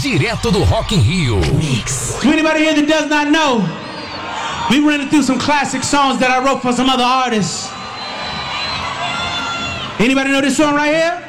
direto do Rock in Rio. To anybody here that does not know, we running through some classic songs that I wrote for some other artists. Anybody know this song right here?